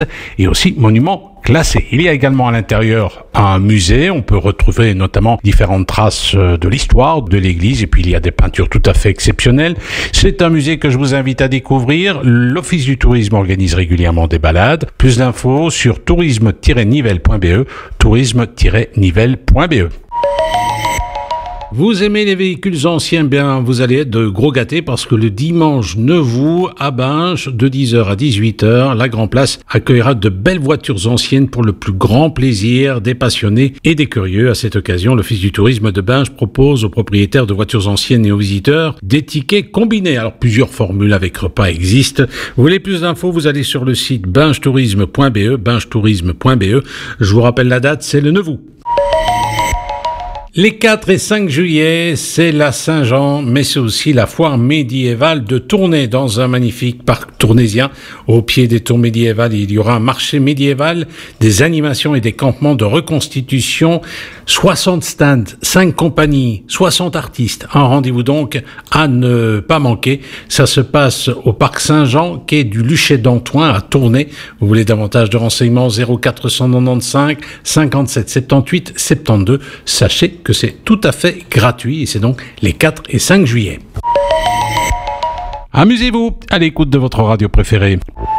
et aussi monument classé. Il y a également à l'intérieur un musée. On peut retrouver notamment différentes traces de l'histoire de l'église et puis il y a des peintures tout à fait exceptionnelles. C'est un musée que je vous invite à découvrir. L'Office du tourisme organise régulièrement des balades. Plus d'infos sur tourisme-nivelle.be, tourisme-nivelle.be. Vous aimez les véhicules anciens, bien vous allez être de gros gâtés parce que le dimanche 9 août à Binche, de 10h à 18h, la Grand Place accueillera de belles voitures anciennes pour le plus grand plaisir des passionnés et des curieux. À cette occasion, l'Office du tourisme de Binche propose aux propriétaires de voitures anciennes et aux visiteurs des tickets combinés. Alors plusieurs formules avec repas existent. Vous voulez plus d'infos, vous allez sur le site binchetourisme.be, binchetourisme.be. Je vous rappelle la date, c'est le 9 août. Les 4 et 5 juillet, c'est la Saint-Jean, mais c'est aussi la foire médiévale de Tournai dans un magnifique parc tournaisien. Au pied des tours médiévales, il y aura un marché médiéval, des animations et des campements de reconstitution, 60 stands, 5 compagnies, 60 artistes. Un rendez-vous donc à ne pas manquer. Ça se passe au parc Saint-Jean, quai du Luchet d'Antoing à Tournai. Vous voulez davantage de renseignements, 0495 57 78 72. Sachez que c'est tout à fait gratuit et c'est donc les 4 et 5 juillet. Amusez-vous à l'écoute de votre radio préférée.